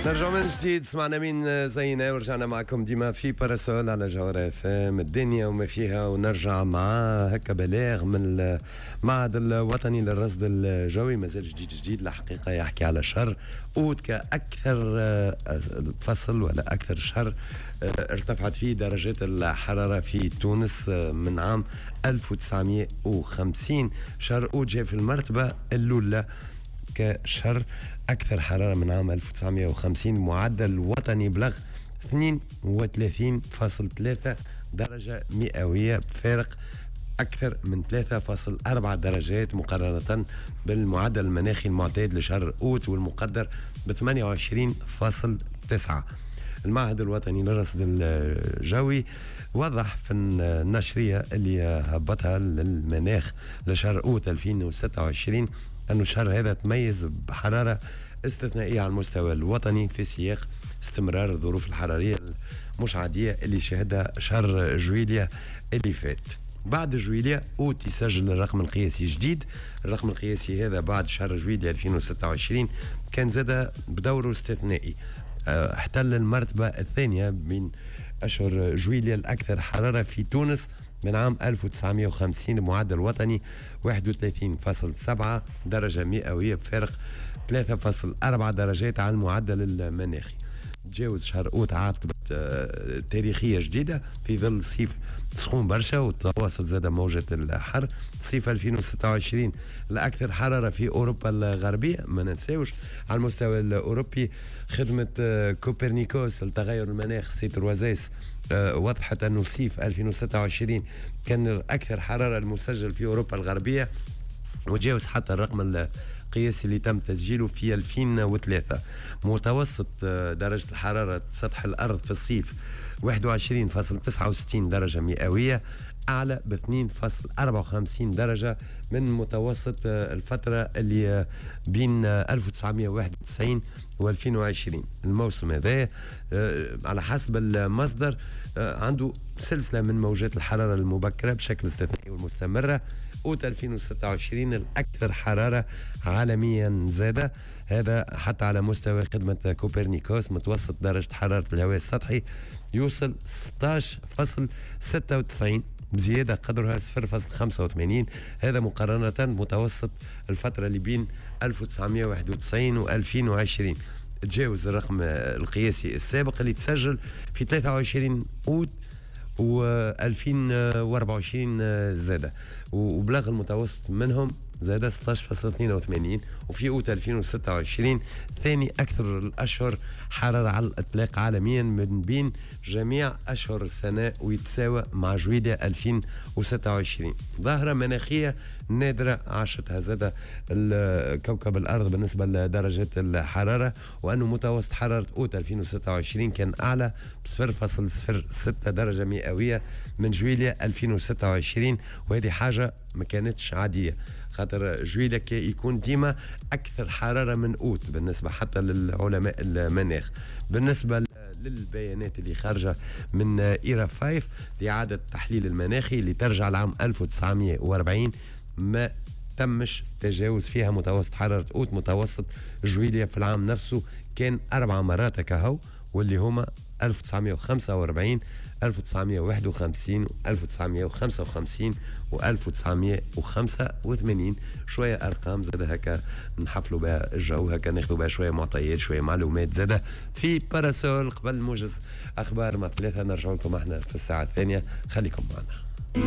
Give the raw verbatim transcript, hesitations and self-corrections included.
نرجع من جديد. سمعنا مين زينا ورجعنا معكم ديما في باراسول على جوهرة اف ام الدنيا وما فيها. ونرجع مع هكا بلاغ من المعهد الوطني للرصد الجوي، مازال جديد جديد الحقيقة، يحكي على شهر أوت كأكثر فصل ولا أكثر شهر ارتفعت فيه درجات الحرارة في تونس من عام ألف وتسعمائة وخمسين. شهر أوت جاء في المرتبة الأولى كشهر أكثر حرارة من عام ألف وتسعمائة وخمسين. معدل وطني بلغ اثنين وثلاثين فاصلة ثلاثة درجة مئوية، بفارق أكثر من ثلاثة فاصلة أربعة درجات مقارنة بالمعدل المناخي المعتاد لشهر أوت والمقدر ب ثمانية وعشرين فاصلة تسعة. المعهد الوطني للرصد الجوي وضح في النشرية اللي هبطها للمناخ لشهر أوت ألفين وستة وعشرين أن الشهر هذا تميز بحرارة استثنائية على المستوى الوطني في سياق استمرار الظروف الحرارية مش عادية اللي شهدها شهر جويلية اللي فات. بعد جويلية أوت يسجل الرقم القياسي جديد. الرقم القياسي هذا بعد شهر جويلية ألفين وستة وعشرين كان زاد بدوره استثنائي، احتل المرتبة الثانية من أشهر جويلية الأكثر حرارة في تونس من عام ألف وتسعمائة وخمسين، معدل وطني واحد وثلاثين فاصلة سبعة درجة مئوية، بفارق ثلاثة فاصلة أربعة درجات عن المعدل المناخي. تجاوز شهر أوت عقبة تاريخية جديدة في ظل صيف سخون برشا وتواصل زاد موجة الحر. صيف ألفين وستة وعشرين الأكثر حرارة في أوروبا الغربية. ما ننساوش على المستوى الأوروبي خدمة كوبرنيكوس لتغير المناخ سيتروازيس وضحت أنه صيف ألفين وستة وعشرين كان الأكثر حرارة المسجل في أوروبا الغربية، وجاوز حتى الرقم القياسي اللي تم تسجيله في ألفين وثلاثة. متوسط درجة الحرارة سطح الأرض في الصيف واحد وعشرين فاصلة تسعة وستين درجة مئوية، أعلى ب اثنين فاصلة أربعة وخمسين درجة من متوسط الفترة اللي بين ألف وتسعمائة وواحد وتسعين و ألفين وعشرين. الموسم هذا على حسب المصدر عنده سلسلة من موجات الحرارة المبكرة بشكل استثنائي والمستمرة. أوت ألفين وستة وعشرين الأكثر حرارة عالميا زاد، هذا حتى على مستوى خدمة كوبرنيكوس متوسط درجة حرارة الهواء السطحي يوصل ستة عشر فاصلة ستة وتسعين بزيادة قدرها صفر فاصلة خمسة وثمانين، هذا مقارنة بمتوسط الفترة اللي بين ألف وتسعمائة وواحد وتسعين و ألفين وعشرين. تجاوز الرقم القياسي السابق اللي تسجل في ثلاثة وعشرين أوت و ألفين وأربعة وعشرين زاد، وبلغ المتوسط منهم زاد ستة عشر فاصلة اثنين وثمانين. وفي أوت ألفين وستة وعشرين ثاني أكثر الأشهر حرارة على الإطلاق عالميا من بين جميع أشهر السنة، ويتساوى مع جويلية ألفين وستة وعشرين. ظاهرة مناخية نادرة عاشتها زاد كوكب الأرض بالنسبة لدرجة الحرارة، وأنه متوسط حرارة أوت ألفين وستة وعشرين كان أعلى ب صفر فاصلة صفر ستة درجة مئوية من جويلية ألفين وستة وعشرين، وهذه حاجة ما كانتش عادية، خاطر جويلية يكون ديما أكثر حرارة من أوت بالنسبة حتى للعلماء المناخ. بالنسبة للبيانات اللي خارجة من إيرا فايف لإعادة التحليل المناخي اللي ترجع لعام ألف وتسعمائة وأربعين، ما تمش تجاوز فيها متوسط حرارة أوت. متوسط جويلية في العام نفسه كان أربع مرات كهو، واللي هما ألف وتسعمائة وخمسة وأربعين ألف وتسعمائة وواحد وخمسين ألف وتسعمائة وخمسة وخمسين و ألف وتسعمائة وخمسة وثمانين. شوية أرقام زاد هكا نحفلوا بها الجو، هكا ناخذوا بها شوية معطيات شوية معلومات زاد في باراسول قبل موجز أخبار ما ثلاثة. نرجع لكم احنا في الساعة الثانية، خليكم معنا.